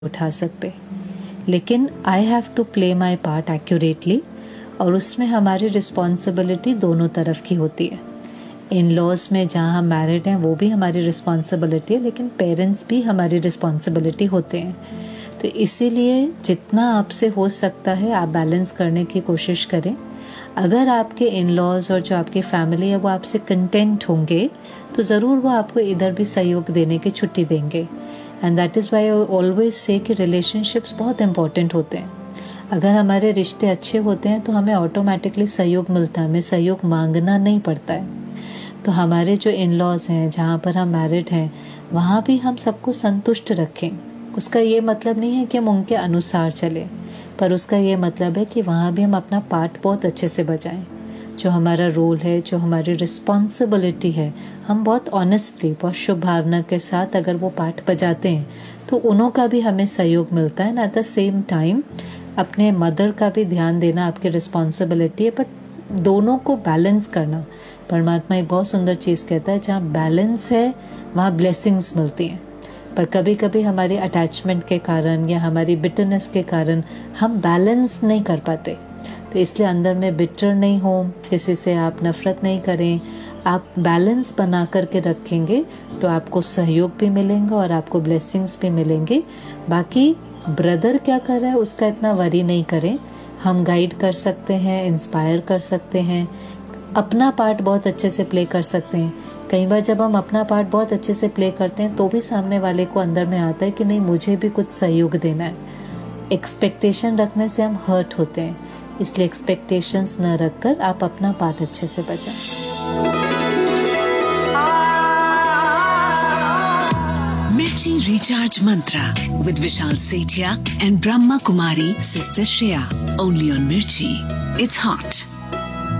उठा सकते, लेकिन I have to play my part accurately, और उसमें हमारी रिस्पॉन्सिबिलिटी दोनों तरफ की होती है। इन लॉज में जहाँ हम मैरिड हैं वो भी हमारी रिस्पॉन्सिबिलिटी है, लेकिन पेरेंट्स भी हमारी रिस्पॉन्सिबिलिटी होते हैं। तो इसीलिए जितना आपसे हो सकता है आप बैलेंस करने की कोशिश करें। अगर आपके इन लॉज और जो आपकी फैमिली है वो आपसे कंटेंट होंगे तो ज़रूर वो आपको इधर भी सहयोग देने की छुट्टी देंगे। And that is why I always say कि रिलेशनशिप्स बहुत इंपॉर्टेंट होते हैं। अगर हमारे रिश्ते अच्छे होते हैं तो हमें ऑटोमेटिकली सहयोग मिलता है, हमें सहयोग मांगना नहीं पड़ता है। तो हमारे जो इन लॉज हैं जहाँ पर हम मैरिड हैं वहाँ भी हम सबको संतुष्ट रखें। उसका ये मतलब नहीं है कि हम उनके अनुसार चलें, पर उसका ये मतलब है कि वहाँ भी हम अपना पार्ट बहुत अच्छे से बजाएं। जो हमारा रोल है, जो हमारी रिस्पॉन्सिबिलिटी है, हम बहुत ऑनेस्टली, बहुत शुभ भावना के साथ अगर वो पार्ट बजाते हैं तो उन्हों का भी हमें सहयोग मिलता है। एट द सेम टाइम अपने मदर का भी ध्यान देना आपकी रिस्पॉन्सिबिलिटी है, बट दोनों को बैलेंस करना। परमात्मा एक बहुत सुंदर चीज़ कहता है, जहाँ बैलेंस है वहाँ ब्लेसिंग्स मिलती हैं। पर कभी कभी हमारे अटैचमेंट के कारण या हमारी बिटरनेस के कारण हम बैलेंस नहीं कर पाते। तो इसलिए अंदर में बिटर नहीं हो, किसी से आप नफ़रत नहीं करें, आप बैलेंस बना करके रखेंगे तो आपको सहयोग भी मिलेंगे और आपको ब्लेसिंग्स भी मिलेंगे। बाकी ब्रदर क्या कर रहा है उसका इतना वरी नहीं करें। हम गाइड कर सकते हैं, इंस्पायर कर सकते हैं, अपना पार्ट बहुत अच्छे से प्ले कर सकते हैं। कई बार जब हम अपना पार्ट बहुत अच्छे से प्ले करते हैं तो भी सामने वाले को अंदर में आता है कि नहीं, मुझे भी कुछ सहयोग देना है। एक्सपेक्टेशन रखने से हम हर्ट होते हैं, इसलिए एक्सपेक्टेशंस न रखकर आप अपना पार्ट अच्छे से बजाएं। मिर्ची recharge Mantra with Vishal Sethia and Brahma Kumari sister Shreya, only on मिर्ची। It's hot.